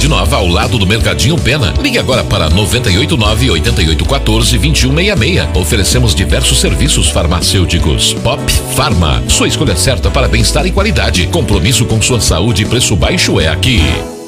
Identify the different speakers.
Speaker 1: Cidade Nova, ao lado do Mercadinho Pena. Ligue agora para 989-8814-2166. Oferecemos diversos serviços farmacêuticos. Pop Farma, sua escolha certa para bem-estar e qualidade. Compromisso com sua saúde e preço baixo é aqui.